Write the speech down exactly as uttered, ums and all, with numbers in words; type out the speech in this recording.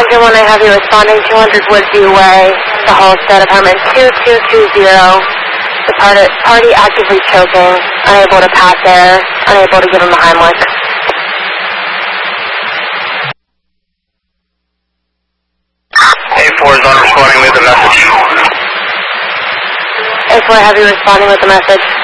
two one, I have you responding two hundred Woodsview Way, the Halstead apartment two two two zero. The party, party actively choking, unable to pass air, unable to give him a Heimlich. A four is on responding with the message. A four, have you responding with the message?